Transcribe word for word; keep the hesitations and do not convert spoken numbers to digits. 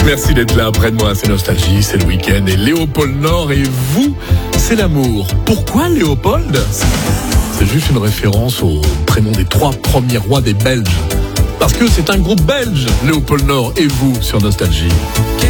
Merci d'être là près de moi, c'est Nostalgie, c'est le week-end et Léopold Nord et vous, c'est l'amour. Pourquoi Léopold ? C'est juste une référence au prénom des trois premiers rois des Belges. Parce que c'est un groupe belge, Léopold Nord et vous sur Nostalgie.